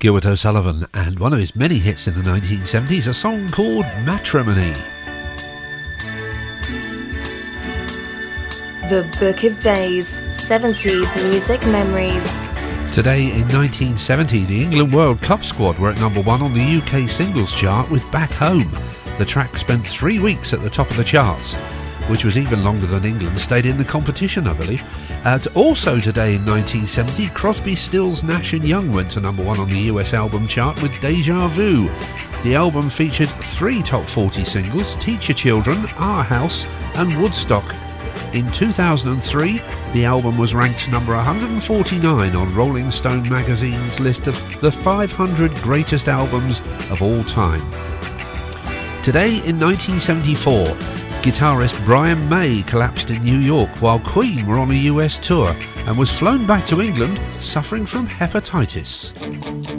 Gilbert O'Sullivan, and one of his many hits in the 1970s, a song called Matrimony. The Book of Days, 70s Music Memories. Today in 1970, the England World Cup squad were at number 1 on the UK singles chart with Back Home. The track spent 3 weeks at the top of the charts, which was even longer than England stayed in the competition, I believe. Also today in 1970, Crosby, Stills, Nash & Young went to number 1 on the US album chart with Deja Vu. The album featured 3 top 40 singles: Teach Your Children, Our House and Woodstock. In 2003, the album was ranked number 149 on Rolling Stone magazine's list of the 500 greatest albums of all time. Today in 1974, guitarist Brian May collapsed in New York while Queen were on a US tour and was flown back to England suffering from hepatitis.